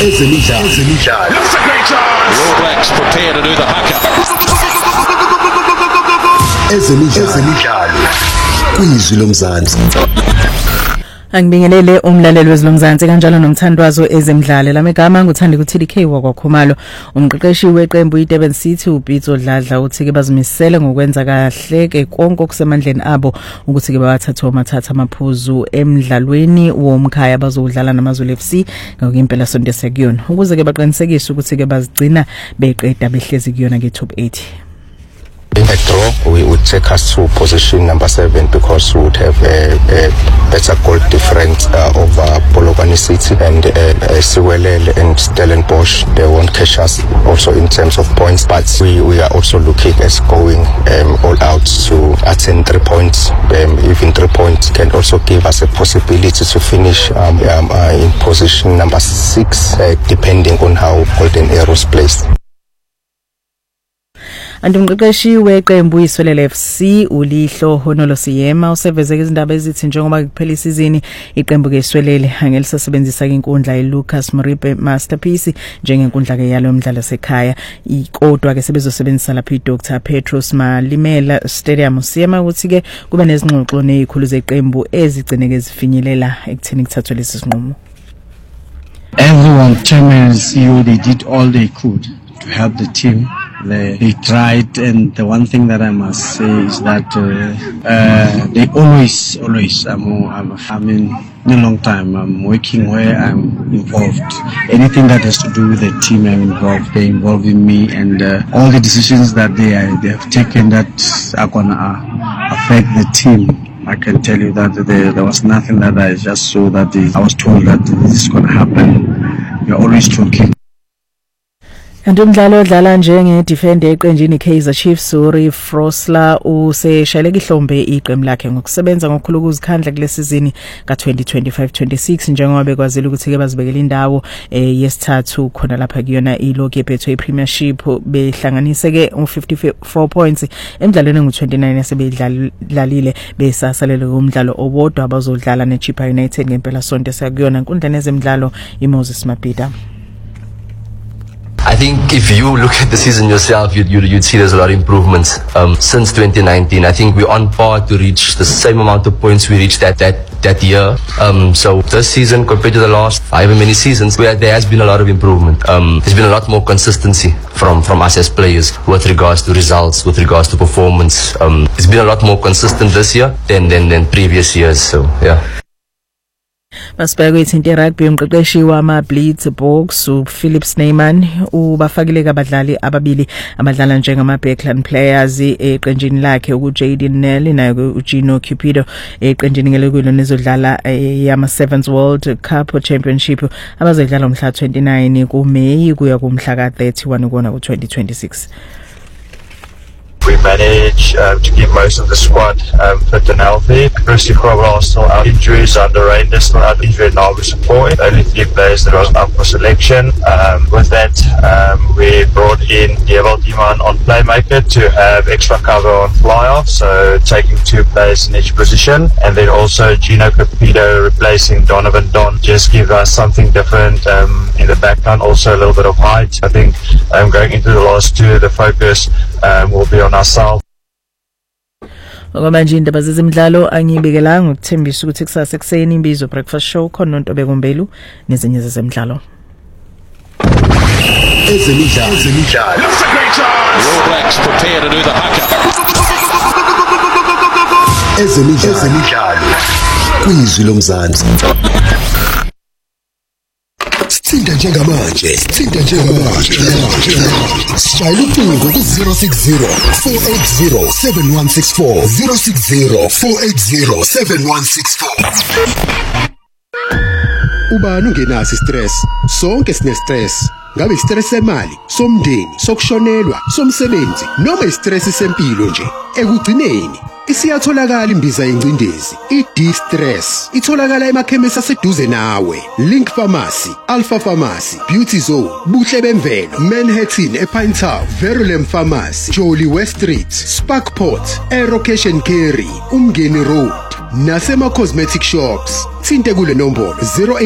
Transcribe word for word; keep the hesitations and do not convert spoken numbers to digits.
Ezemidlalo. Ezemidlalo. That's a great chance. All Blacks prepare to do the haka. Ezemidlalo. Ezemidlalo. Kwizwi lomzansi. Angibingelele umlaleli wezilomzansi kanjalo nomthandwazo ezemidlalo lamegama nguthandi ku T D K wakwaKhumalo umqeqeshi weqembu iDurban City uPitso Dladla uthi ke bazimisele ngokwenza kahle ke konke okusemandleni abo ukuthi ke bathathe omathatha amaphuzu emidlalweni womkhaya bazodlala naMaZulu F C ngokuyimpela sonto sekuyona ukuze ke baqinisekise ukuthi ke bazigcina beqeda behlezi kuyona ke top eight. A draw we would take us to position number seven because we would have a, a better goal difference uh, over Polokwane City and uh, uh, Siwelele and Stellenbosch. They won't catch us also in terms of points, but we, we are also looking at going um, all out to attain three points. Um, even three points can also give us a possibility to finish um, um, uh, in position number six, uh, depending on how Golden Arrows plays. Andumqeqeshi weqembu iSwelele F C uLihlo Honolo Siyema useveze izindaba ezithi njengoba kuphela isizini iqembu ke iSwelele angelisasebenzisa inkundla eLucas Moripe Masterpiece njengenkundla ke yalo umdlalo sekhaya ikodwa ke sebezosebenzisa lapha iDr Petros Malimela Stadium. Siyema ukuthi ke kube nezingxoxo nezikhulu zeqembu ezigcineke zifinyelela ekutheni kuthathwe lesi sinqumo. Everyone, chairman and C E O, they did all they could to help the team. They, they tried, and the one thing that I must say is that uh, uh, they always, always, I'm, I'm, I mean, in a long time, I'm working where I'm involved. Anything that has to do with the team, I'm involved. They're involving me, and uh, all the decisions that they, uh, they have taken that are gonna uh, affect the team. I can tell you that there, there was nothing that I just saw that they, I was told that this is gonna happen. We're always talking. Andumdlalo odlala njenge defender eqenjini Kaizer Chiefs Suri Frosla useshayeleka ihlombe iqembu lakhe ngokusebenza ngokukhulu ukuzikhandla kule season ka twenty twenty-five twenty-six njengoba bekwazile ukuthi ke bazibekela indawo eh, yesithathu khona lapha kuyona iloki ephethwe iPremiership behlanganise ke fifty-four points emidlalweni ngu twenty-nine esebedlalile besasalele kumdlalo owodwa abazodlala neChippa United ngempela sonto sekuyona inkundla nezemidlalo iMoses Mabhida. I think if you look at the season yourself, you'd, you'd, you'd see there's a lot of improvements. Um, since twenty nineteen, I think we're on par to reach the same amount of points we reached that that, that year. Um, so this season compared to the last however many seasons, where there has been a lot of improvement. Um, there's been a lot more consistency from, from us as players with regards to results, with regards to performance. Um, it's been a lot more consistent this year than, than, than previous years. So, yeah. Masibheke ithinti rugby umqeqeshi wama Blitz Box uPhilip Sneyman ubafakile abadlali ababili abadlala njengama backline players eqenjini lakhe uJaden Nell naye uGino Cupido eqenjini ngelekulo nezodlala yama Sevens World Cup Championship abazodlala umhla twenty-nine kuMeyi kuya kumhla ka thirty-one ukona ku twenty twenty-six. We managed um, to keep most of the squad um, fit and healthy. Christy Crowell are still out. Injuries under Rangers, still out injured now we support. Only three players that was up for selection. Um, with that, um, we brought in Diego Diman on playmaker to have extra cover on fly-off, so taking two players in each position. And then also Gino Capito replacing Donovan Don, just give us something different um, in the background, also a little bit of height. I think um, going into the last two, the focus um, will be on ourselves. Ngoba nje indaba zezemidlalo angibekelanga ukuthembisa ukuthi kusasa ekseni imbizo breakfast show khona into bekumbelu nezinye zezemidlalo. Ezemidlalo. Ezemidlalo. That's a great chance. All Blacks prepare to do the haka. Ezemidlalo. Ezemidlalo. Kwizwi lomzansi. Sithinta njengamanje, sithinta njengamanje. Sishayela ucingo ku zero six zero four eight zero seven one six four zero six zero four eight zero seven one six four. Ubani ungenasi stress? Sonke sine stress. Ngabe stress semali, somndeni, sokushonelwa, somsebenzi, noma istress sempilo nje. Ekugcineni isiyatholakala imbiza yencindezi i-D-Stress itholakala emakhemisi aseduze nawe. Link Pharmacy, Alpha Pharmacy, Beauty Zone, Buhle Bemvelo, Manhattan ePine Town, Verulam Pharmacy, Jolly West Street, Sparkport, Aero Cash and Carry, Umgeni Road nasema cosmetic shops. Thinte kule nombolo zero